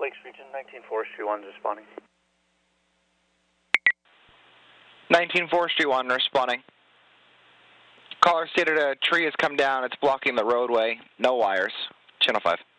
Lakes Region, 19 Forestry 1 responding. 19 Forestry 1 responding. Caller stated a tree has come down. It's blocking the roadway. No wires. Channel 5.